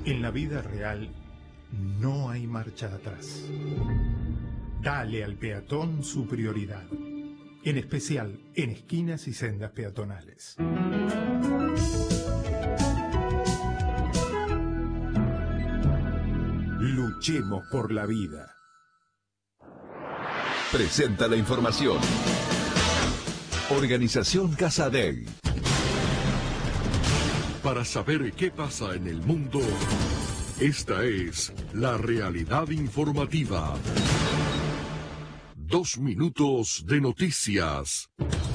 En la vida real no hay marcha atrás. Dale al peatón su prioridad, en especial en esquinas y sendas peatonales. Luchemos por la vida. Presenta la información. Organización Casadei. Para saber qué pasa en el mundo, esta es la realidad informativa. 2 minutos de noticias.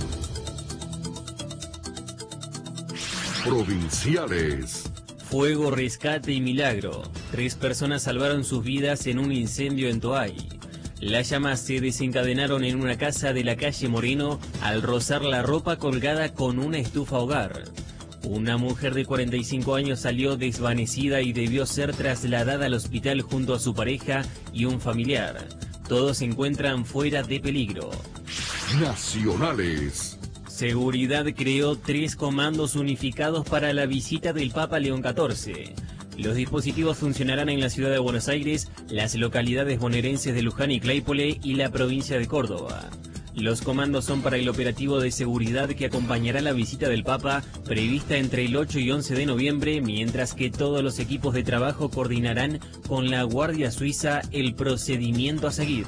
Provinciales. Fuego, rescate y milagro. 3 personas salvaron sus vidas en un incendio en Toay. Las llamas se desencadenaron en una casa de la calle Moreno al rozar la ropa colgada con una estufa hogar. Una mujer de 45 años salió desvanecida y debió ser trasladada al hospital junto a su pareja y un familiar. Todos se encuentran fuera de peligro. Nacionales. Seguridad creó 3 comandos unificados para la visita del Papa León XIV. Los dispositivos funcionarán en la ciudad de Buenos Aires, las localidades bonaerenses de Luján y Claypole y la provincia de Córdoba. Los comandos son para el operativo de seguridad que acompañará la visita del Papa, prevista entre el 8 y 11 de noviembre, mientras que todos los equipos de trabajo coordinarán con la Guardia Suiza el procedimiento a seguir.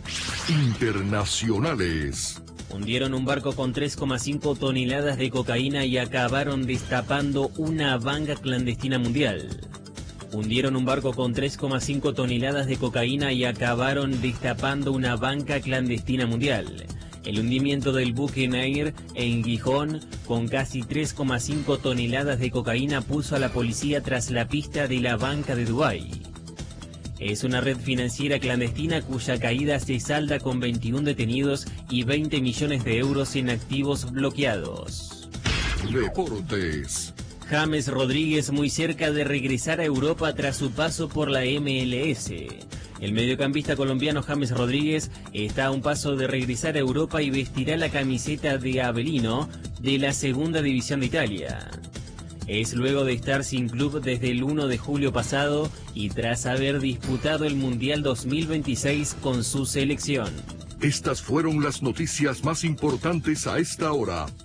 Internacionales. Hundieron un barco con 3,5 toneladas de cocaína y acabaron destapando una banca clandestina mundial. Hundieron un barco con 3,5 toneladas de cocaína y acabaron destapando una banca clandestina mundial. El hundimiento del buque Nair en Gijón, con casi 3,5 toneladas de cocaína, puso a la policía tras la pista de la banca de Dubái. Es una red financiera clandestina cuya caída se salda con 21 detenidos y 20 millones de euros en activos bloqueados. Deportes. James Rodríguez muy cerca de regresar a Europa tras su paso por la MLS. El mediocampista colombiano James Rodríguez está a un paso de regresar a Europa y vestirá la camiseta de Avellino de la Segunda División de Italia. Es luego de estar sin club desde el 1 de julio pasado y tras haber disputado el Mundial 2026 con su selección. Estas fueron las noticias más importantes a esta hora.